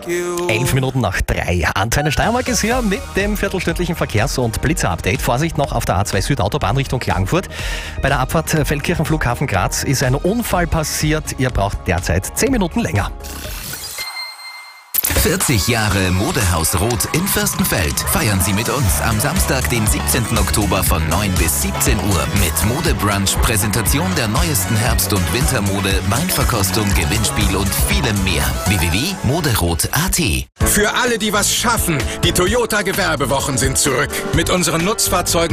11:03. Antenne Steiermark ist hier mit dem viertelstündlichen Verkehrs- und Blitzer-Update. Vorsicht noch auf der A2 Südautobahn Richtung Klagenfurt. Bei der Abfahrt Feldkirchen Flughafen Graz ist ein Unfall passiert. Ihr braucht derzeit 10 Minuten länger. 40 Jahre Modehaus Rot in Fürstenfeld. Feiern Sie mit uns am Samstag, den 17. Oktober von 9 bis 17 Uhr mit Modebrunch, Präsentation der neuesten Herbst- und Wintermode, Weinverkostung, Gewinnspiel und vielem mehr. www.moderot.at. Für alle, die was schaffen, die Toyota Gewerbewochen sind zurück. Mit unseren Nutzfahrzeugen